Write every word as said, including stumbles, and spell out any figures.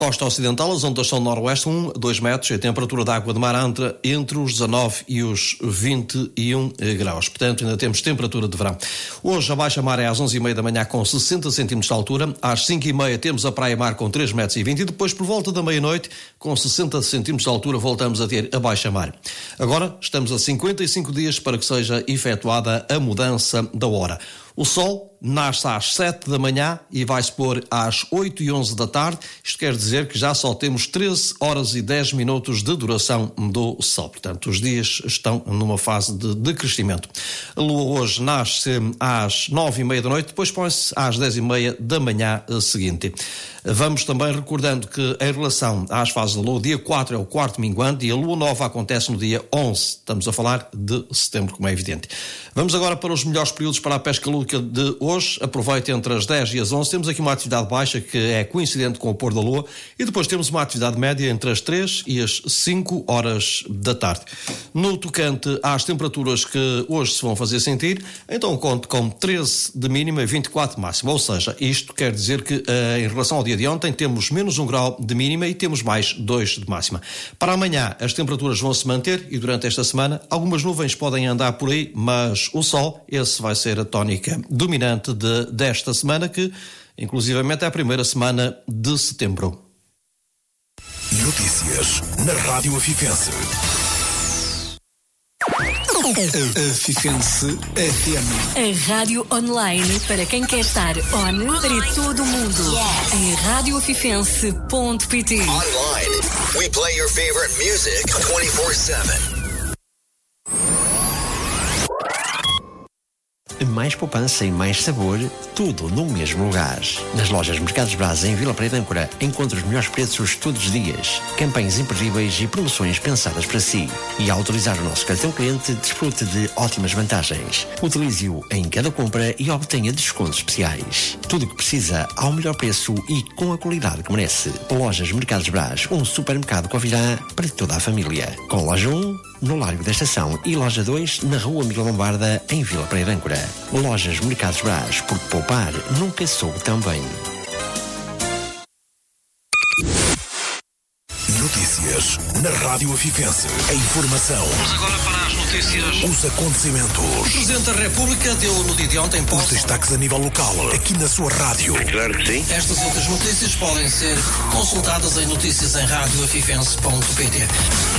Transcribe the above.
Costa Ocidental, as ondas são noroeste, um a dois metros, e a temperatura da água de mar entra entre os dezanove e os vinte e um graus. Portanto, ainda temos temperatura de verão. Hoje a baixa mar é às onze e meia da manhã com sessenta centímetros de altura. Às cinco e meia temos a praia mar com três metros e vinte e depois, por volta da meia-noite, com sessenta centímetros de altura, voltamos a ter a baixa mar. Agora estamos a cinquenta e cinco dias para que seja efetuada a mudança da hora. O sol nasce às sete da manhã e vai-se pôr às oito e onze da tarde. Isto quer dizer que já só temos treze horas e dez minutos de duração do sol. Portanto, os dias estão numa fase de decrescimento. A lua hoje nasce às nove e meia da noite, depois põe-se às dez e meia da manhã seguinte. Vamos também recordando que, em relação às fases da lua, o dia quatro é o quarto minguante e a lua nova acontece no dia onze. Estamos a falar de setembro, como é evidente. Vamos agora para os melhores períodos para a pesca lúdica de hoje. Aproveite entre as dez e as onze. Temos aqui uma atividade baixa que é coincidente com o pôr da lua e depois temos uma atividade média entre as três e as cinco horas da tarde. No tocante às temperaturas que hoje se vão fazer sentir, então conto com treze de mínima e vinte e quatro de máxima. Ou seja, isto quer dizer que em relação ao dia de ontem temos menos um grau de mínima e temos mais dois de máxima. Para amanhã as temperaturas vão se manter e durante esta semana algumas nuvens podem andar por aí, mas o sol, esse vai ser a tónica dominante de, desta semana, que inclusivamente é a primeira semana de setembro. Notícias na Rádio Afifense. Afifense F M. A rádio online para quem quer estar on para todo o mundo. Yes. Em rádio afifense ponto pt. Online, we play your favorite music twenty-four seven. Mais poupança e mais sabor, tudo no mesmo lugar. Nas lojas Mercados Brás em Vila Praia de Âncora, encontra os melhores preços todos os dias, campanhas imperdíveis e promoções pensadas para si. E ao utilizar o nosso cartão cliente, desfrute de ótimas vantagens. Utilize-o em cada compra e obtenha descontos especiais. Tudo o que precisa ao melhor preço e com a qualidade que merece. Lojas Mercados Brás, um supermercado Covirá para toda a família. Com loja um, no Largo da Estação, e loja dois, na Rua Miguel Lombarda, em Vila Praia de Âncora. Lojas Mercados Brás, porque poupar nunca soube tão bem. Notícias na Rádio Afifense. A informação. Vamos agora para as notícias. Os acontecimentos. O Presidente da República deu no dia de ontem Os destaques a nível local, aqui na sua rádio. Claro que sim. Estas outras notícias podem ser consultadas em notícias em rádio afifense ponto pt.